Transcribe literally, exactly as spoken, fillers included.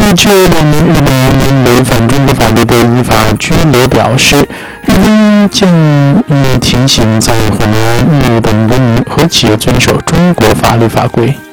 就两名日本人民违反中国法律被依法拘留表示，日方建议提醒在华日本公民和企业遵守中国法律法规。